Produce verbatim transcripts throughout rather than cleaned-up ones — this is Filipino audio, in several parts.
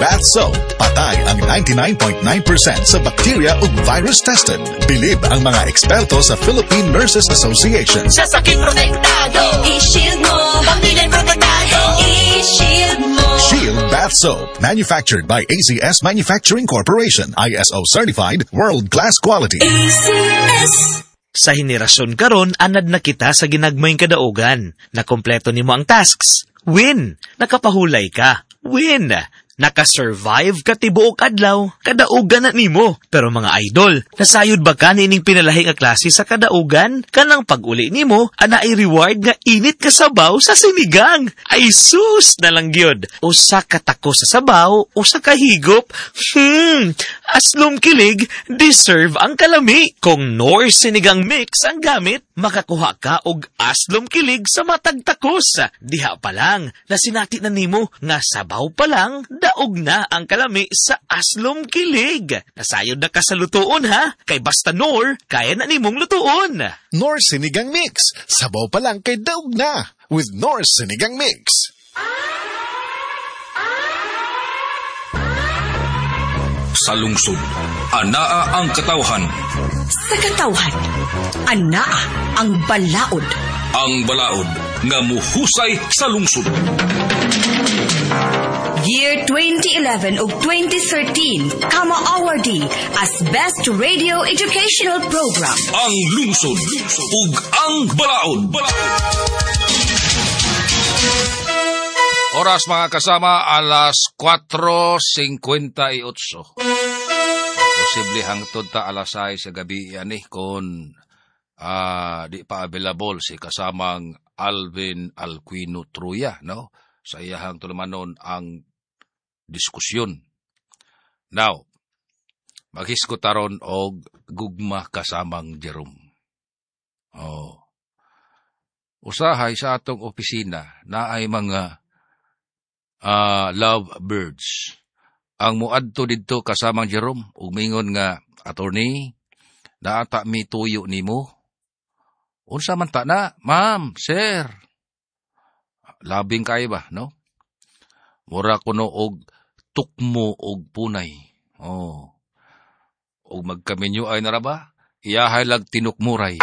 Bath Soap. Patay ang ninety-nine point nine percent sa bacteria ug virus tested. Bilib ang mga eksperto sa Philippine Nurses Association. Sa sakit protektado, i-shield mo. Pamilya protektado, i-shield mo. Shield Bath Soap. Manufactured by A C S Manufacturing Corporation. I S O certified, world-class quality. A C S. Sa henerasyon karon, anad na kita sa ginagmayng kadaugan. Nakompleto nimo ang tasks. Win! Nakapahulay ka. Win! Nakasurvive ka tibuok adlaw. Kadaugan na nimo. Pero mga idol, nasayod ba ka nining pinalahi nga klase sa kadaugan? Kanang pag-uli nimo, ana ay reward nga init ka sabaw sa sinigang. Ay sus na lang gyud. Usa ka tako sa sabaw, usa ka higop. Hmm, aslom kilig, deserve ang kalami. Kung Nor sinigang mix ang gamit, makakuha ka og aslom kilig sa matag takos. Diha pa lang, nasinati na nimo nga sabaw pa lang, daog na ang kalami sa aslom kilig. Nasayod na ka sa lutuon ha, kay basta Nor, kaya na nimong lutuon. Nor Sinigang Mix. Sabaw pa lang kay daog na. With Nor Sinigang Mix. Sa lungsod, anaa ang katawhan. Sa katawhan, anaa ang balaod. Ang balaod nga muhusay sa lungsod. Year twenty eleven ug twenty thirteen, Kama awardee as Best Radio Educational Program. Ang lungsod, ug ang balaod. Oras mga kasama, alas kwatro singkwentaotso. Posible hangtod ta alas sais sa gabi ani kung uh, di pa available si kasamang Alvin Alquino Truya, no? Sa iyahang tulumanon ang diskusyon. Now, maghiskot taron og gugma kasamang Jerome. Oh. Usahay sa atong opisina na ay mga uh, love birds. Ang muadto didto kasamang Jerome, umingon nga, attorney, naata mi tuyo nimo. Unsa man ta na, ma'am, sir. Labing kay ba, no? Mura kuno og tukmo og punay. Oh. Og magkaminyo ay naraba, iyahay lag tinukmuray.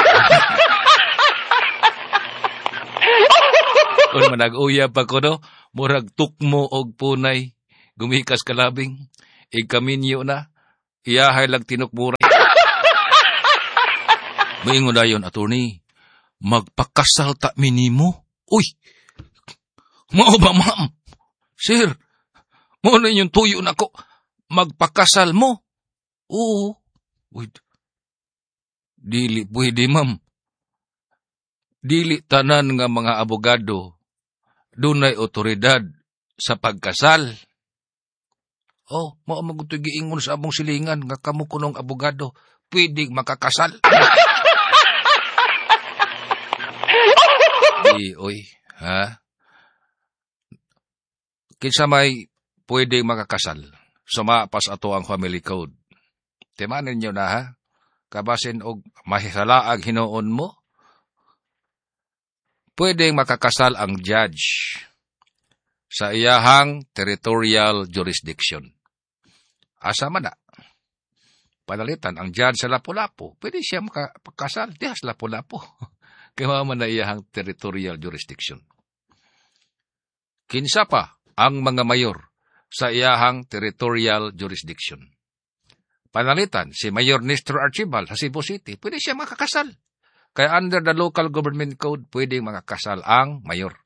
Kung manag-uya pa ko, no? Murag tukmo og punay. Gumikas kalabing, ikaminyo na, iyahay lag tinukmuray. Maingon na yun, attorney, magpakasal ta minimo. Uy! Mao ba, ma'am? Sir, mo na yung tuyo na ko. Magpakasal mo? Oo. Wait. Dili, pwede, ma'am. Dili tanan nga mga abogado, dunay otoridad sa pagkasal. Oh, mao magutoy giingon sa abong silingan nga kamo kunong abogado, pwedeng makakasal. Di, oy, ha? Kinsa may pwedeng makakasal, sumapas ato ang family code. Timanin nyo na, ha? Kabasin og mahisalaag hinoon mo, pwedeng makakasal ang judge sa iyahang territorial jurisdiction. Asa man na? Panalitan, ang judge sa Lapu-Lapu, pwede siya makakasal, diha sa Lapu-Lapu. Kaya man na iyahang territorial jurisdiction. Kinsa pa ang mga mayor sa iyahang territorial jurisdiction. Panalitan, si Mayor Nestor Archibald sa Cebu City, pwede siya makakasal. Kaya under the local government code, pwede makakasal ang mayor.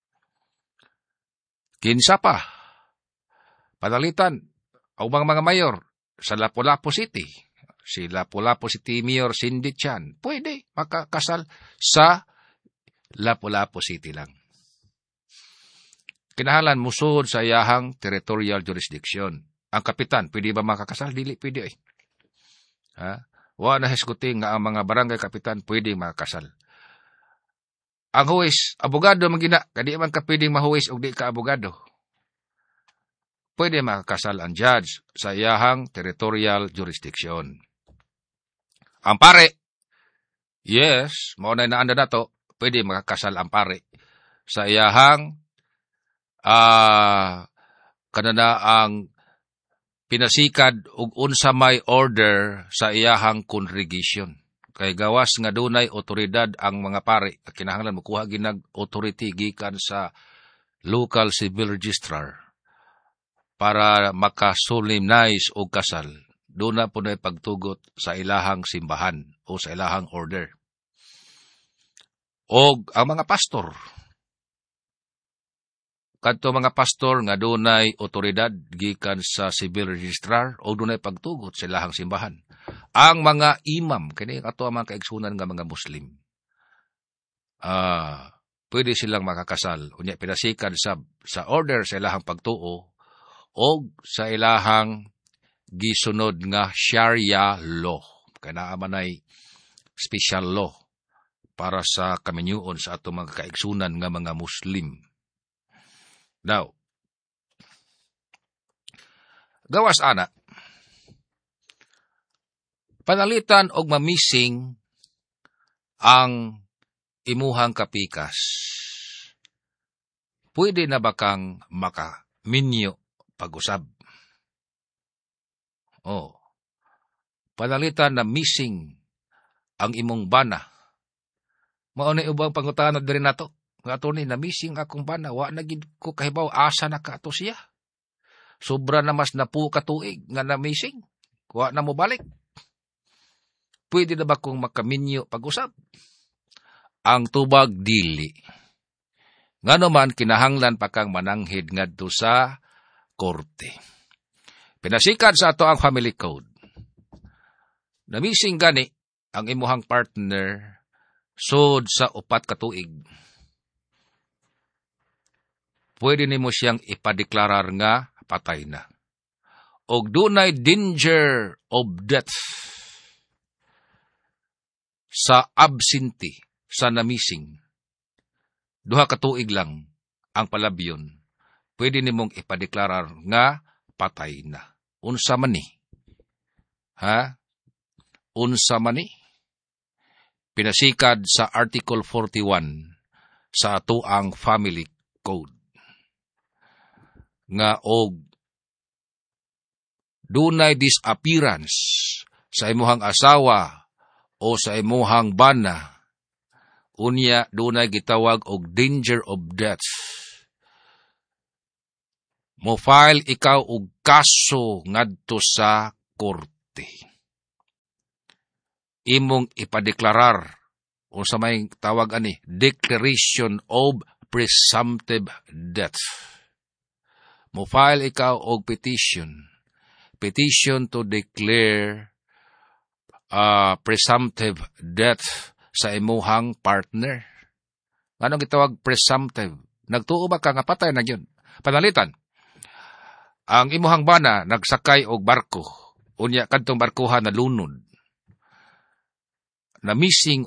Kinsa pa? Panalitan, ang mga mga mayor sa Lapu-Lapu City, si Lapu-Lapu City Mayor Cindy Chan, pwede makakasal sa Lapu-Lapu City lang. Kinahalan musuod sa iyahang territorial jurisdiction. Ang kapitan, pwede ba makakasal? Dili, pwede eh. Ha? Wa na hiskuting nga ang mga barangay kapitan pwede makakasal. Ang huwis, abogado magina, kadi man ka pwedeng mahuwis o di ka abogado. Pwede makakasal ang judge sa iyahang territorial jurisdiction. Ang pare, yes, maunay na anda na to, pwede makakasal ang pare sa iyahang uh, kanana ang pinasikad og unsa may order sa iyahang congregation. Kay gawas nga dunay otoridad ang mga pari, kinahanglan makuha ginag authority gikan sa local civil registrar para makasolemnize og kasal. Doon na po na pagtugot sa ilahang simbahan o sa ilahang order. O ang mga pastor, kadto mga pastor nga dunay otoridad gikan sa civil registrar o dunay pagtugot sa ilahang simbahan. Ang mga imam, kini ato ang mga kaigsunan nga mga Muslim, ah, pwede silang makakasal. Unya pinasikan sa sa order sa ilahang pagtuo o sa ilahang gisunod nga Sharia law. Kaya naaman ay special law para sa kaminyuon sa ato mga kaigsunan nga mga Muslim. Now, gawas ana, panalitan og mamising ang imuhang kapikas. Pwede na ba kang makaminyo pag-usab? Oh, panalitan na missing ang imong bana. Mao na ubang pangutana diri nato. Nga ato ni na missing akong bana, wa na gid ko kahibaw asa na ka ato siya. Sobra na mas napu ka tuig nga na missing. Wa na mo balik. Pwede na ba kong makaminyo pag-usab? Ang tubag dili. Nga naman kinahanglan pa kang mananghid ngadto sa korte. Pinasikan sa ato ang family code. Namising gani ang imuhang partner sud sa upat ka tuig. Pwede nimo siyang ipadeklarar nga patay na. Og dunay danger of death sa absentee sa namising. Duha ka tuig lang ang palabyon. Pwede nimong ipadeklarar nga patay na. Unsa man ni? Ha? Unsa man ni? Pinasikad sa Article forty-one sa atuang family code. Nga og dunay disappearance sa imuhang asawa o sa imuhang bana, unya dunay gitawag og danger of death. Mo file ikaw og kaso ngadto sa korte. Imong ipadeklarar o sa may tawag ani declaration of presumptive death. Mo file ikaw og petition. Petition to declare uh, presumptive death sa imuhang partner. Anong gitawag presumptive? Nagtuo ba ka nga patay na yun? Panalitan. Ang imuhang bana nagsakay og barko. Unya kadtong barkuhan na lunod. Na missing